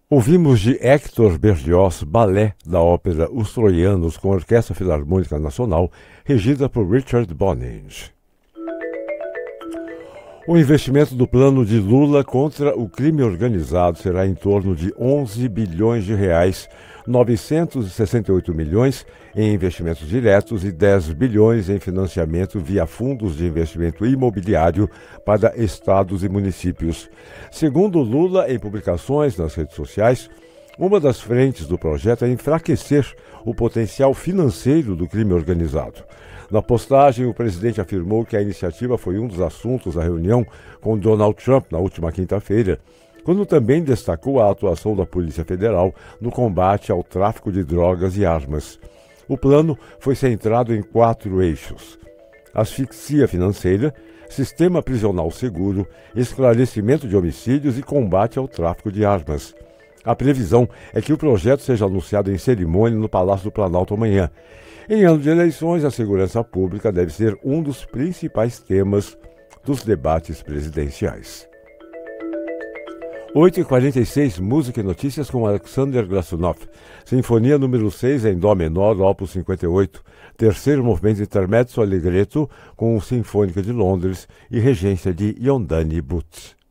Ouvimos de Hector Berlioz Balé da ópera Os Troianos com a Orquestra Filarmônica Nacional, regida por Richard Boninge. O investimento do plano de Lula contra o crime organizado será em torno de 11 bilhões de reais, 968 milhões em investimentos diretos e 10 bilhões em financiamento via fundos de investimento imobiliário para estados e municípios. Segundo Lula, em publicações nas redes sociais, uma das frentes do projeto é enfraquecer o potencial financeiro do crime organizado. Na postagem, o presidente afirmou que a iniciativa foi um dos assuntos da reunião com Donald Trump na última quinta-feira, quando também destacou a atuação da Polícia Federal no combate ao tráfico de drogas e armas. O plano foi centrado em 4 eixos: asfixia financeira, sistema prisional seguro, esclarecimento de homicídios e combate ao tráfico de armas. A previsão é que o projeto seja anunciado em cerimônia no Palácio do Planalto amanhã. Em ano de eleições, a segurança pública deve ser um dos principais temas dos debates presidenciais. 8h46, música e notícias com Alexander Glazunov. Sinfonia número 6 em Dó menor, opus 58. Terceiro movimento intermezzo allegretto com Sinfônica de Londres e regência de Yondani Booth.